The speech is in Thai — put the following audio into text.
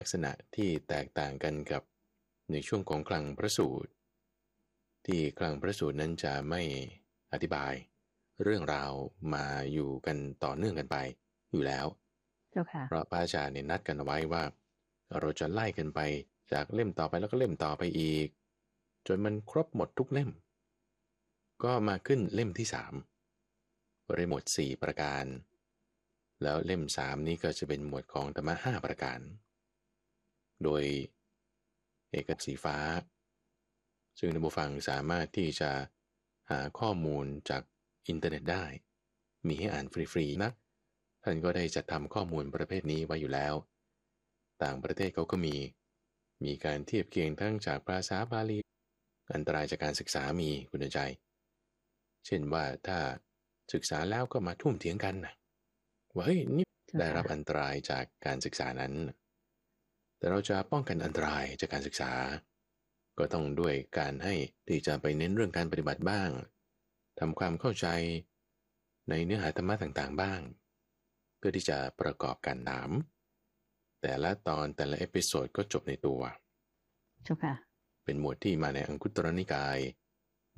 ลักษณะที่แตกต่างกันกับในช่วงของคลังพระสูตรที่คลังพระสูตรนั้นจะไม่อธิบายเรื่องราวมาอยู่กันต่อเนื่องกันไปอยู่แล้วเจ้าค่ะเพราะพระอาจารย์เนี่ยนัดกันเอาไว้ว่าเราจะไล่กันไปจากเล่มต่อไปแล้วก็เล่มต่อไปอีกจนมันครบหมดทุกเล่มก็มาขึ้นเล่มที่3บริหมด4ประการแล้วเล่ม3นี้ก็จะเป็นหมวดของธรรมะ5ประการโดยเอกสีฟ้าซึ่งท่านผู้ฟังสามารถที่จะหาข้อมูลจากอินเทอร์เน็ตได้มีให้อ่านฟรีๆนะท่านก็ได้จัดทำข้อมูลประเภทนี้ไว้อยู่แล้วต่างประเทศเขาก็มีการเทียบเคียงทั้งจากภาษาบาลีอันตรายจากการศึกษามีคุณใจเช่นว่าถ้าศึกษาแล้วก็มาทุ่มเถียงกันนะว่าเฮ้ยนี่เจ้าค่ะได้รับอันตรายจากการศึกษานั้นแต่เราจะป้องกันอันตรายจากการศึกษาก็ต้องด้วยการให้ที่จะไปเน้นเรื่องการปฏิบัติบ้างทำความเข้าใจในเนื้อหาธรรมะต่างๆบ้างเพื่อที่จะประกอบการถามแต่ละตอนแต่ละเอพิโซดก็จบในตัวเจ้าค่ะเป็นหมวดที่มาในอังคุตรนิกาย